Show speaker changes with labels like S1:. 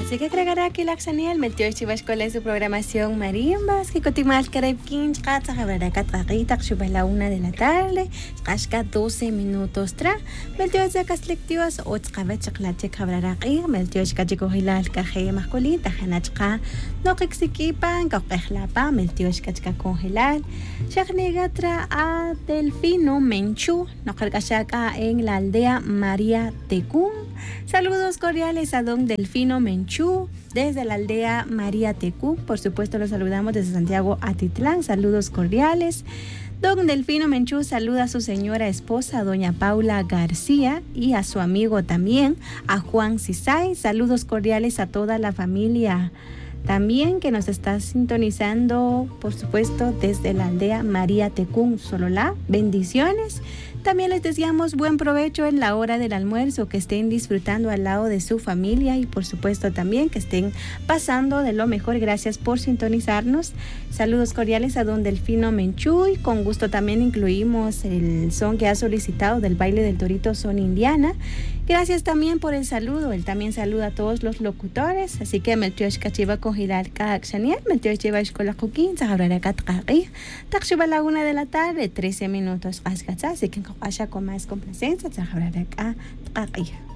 S1: Así que cregará que la Xaniel metió chivascola en su programación marimbas que continuas carepkin chata habrá catarrita que a la 1 de la tarde, casca 12 minutos tra, metió esa caslectivas o chcabe chocolate habrá ir, metió chcachico hilal caje masculita, hanachka, no que equipan, coquehlapa, metió chcachica congelar, chacnegatra a Delfino Menchú, no cargachaka en la aldea María Tecún. Saludos cordiales a don Delfino Menchú desde la aldea María Tecú. Por supuesto, los saludamos desde Santiago Atitlán. Saludos cordiales. Don Delfino Menchú saluda a su señora esposa, doña Paula García, y a su amigo también, a Juan Cisay. Saludos cordiales a toda la familia también que nos está sintonizando, por supuesto, desde la aldea María Tecún, Sololá. Bendiciones. También les deseamos buen provecho en la hora del almuerzo, que estén disfrutando al lado de su familia y por supuesto también que estén pasando de lo mejor. Gracias por sintonizarnos. Saludos cordiales a don Delfino Menchú y con gusto también incluimos el son que ha solicitado del baile del Torito Son Indiana. Gracias también por el saludo. Él también saluda a todos los locutores. Así que Meltiosh Cachiva con Hilal Kaakshaniel, Meltiosh Lleva Escola Coquín, Sahabrara Katqaqi, Takshiva la 1 de la tarde, 13 minutos. Así que con más complacencia, Sahabrara Katqaqi.